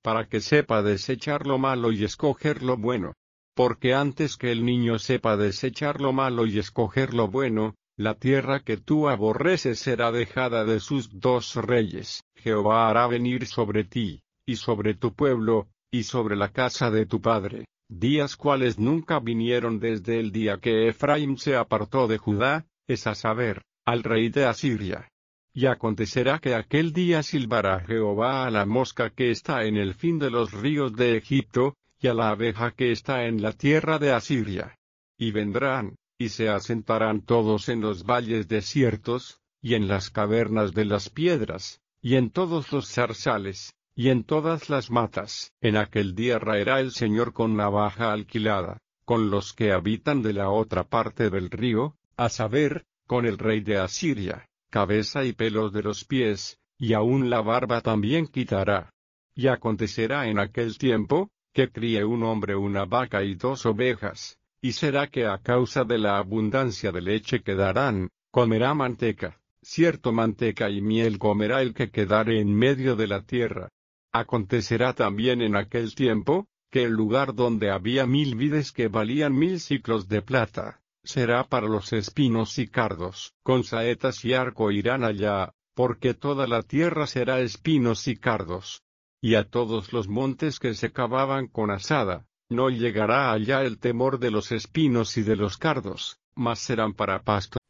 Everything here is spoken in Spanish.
para que sepa desechar lo malo y escoger lo bueno. Porque antes que el niño sepa desechar lo malo y escoger lo bueno, la tierra que tú aborreces será dejada de sus dos reyes. Jehová hará venir sobre ti, y sobre tu pueblo, y sobre la casa de tu padre, días cuales nunca vinieron desde el día que Efraín se apartó de Judá, es a saber, al rey de Asiria. Y acontecerá que aquel día silbará Jehová a la mosca que está en el fin de los ríos de Egipto, y a la abeja que está en la tierra de Asiria. Y vendrán, y se asentarán todos en los valles desiertos, y en las cavernas de las piedras, y en todos los zarzales, y en todas las matas. En aquel día raerá el Señor con navaja alquilada, con los que habitan de la otra parte del río, a saber, con el rey de Asiria, cabeza y pelos de los pies, y aun la barba también quitará. Y acontecerá en aquel tiempo, que críe un hombre una vaca y 2 ovejas, y será que a causa de la abundancia de leche que darán, comerá manteca, cierto manteca y miel comerá el que quedare en medio de la tierra. Acontecerá también en aquel tiempo, que el lugar donde había 1000 vides que valían 1000 siclos de plata, será para los espinos y cardos. Con saetas y arco irán allá, porque toda la tierra será espinos y cardos. Y a todos los montes que se cavaban con azada, no llegará allá el temor de los espinos y de los cardos, mas serán para pasto